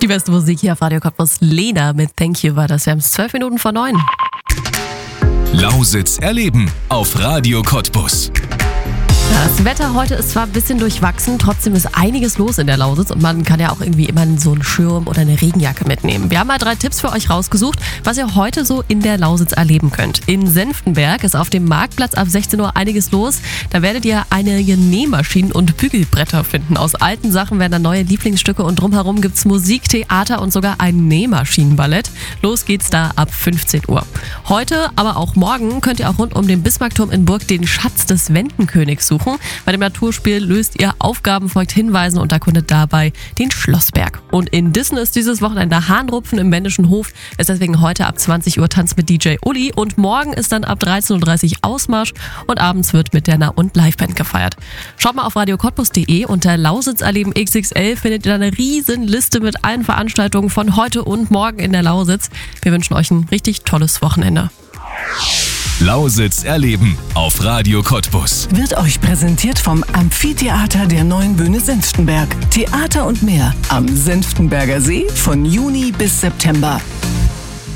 Die beste Musik hier auf Radio Cottbus. Lena mit Thank You war das. Wir haben es 12 Minuten vor 9. Lausitz erleben auf Radio Cottbus. Das Wetter heute ist zwar ein bisschen durchwachsen, trotzdem ist einiges los in der Lausitz und man kann ja auch irgendwie immer so einen Schirm oder eine Regenjacke mitnehmen. Wir haben mal 3 Tipps für euch rausgesucht, was ihr heute so in der Lausitz erleben könnt. In Senftenberg ist auf dem Marktplatz ab 16 Uhr einiges los. Da werdet ihr einige Nähmaschinen und Bügelbretter finden. Aus alten Sachen werden dann neue Lieblingsstücke und drumherum gibt's Musik, Theater und sogar ein Nähmaschinenballett. Los geht's da ab 15 Uhr. Heute, aber auch morgen könnt ihr auch rund um den Bismarckturm in Burg den Schatz des Wendenkönigs suchen. Bei dem Naturspiel löst ihr Aufgaben, folgt Hinweisen und erkundet dabei den Schlossberg. Und in Dissen ist dieses Wochenende Hahnrupfen im Wendischen Hof. Ist deswegen heute ab 20 Uhr Tanz mit DJ Uli und morgen ist dann ab 13.30 Uhr Ausmarsch und abends wird mit der Nah- und Liveband gefeiert. Schaut mal auf radiocottbus.de. Unter Lausitz erleben XXL findet ihr eine riesen Liste mit allen Veranstaltungen von heute und morgen in der Lausitz. Wir wünschen euch ein richtig tolles Wochenende. Lausitz erleben auf Radio Cottbus. Wird euch präsentiert vom Amphitheater der Neuen Bühne Senftenberg. Theater und mehr am Senftenberger See von Juni bis September.